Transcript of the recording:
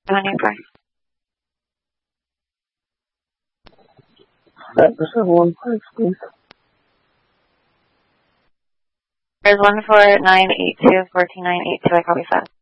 On your car. Represent 1-5, please. There's 14982, 14982, I copy 5.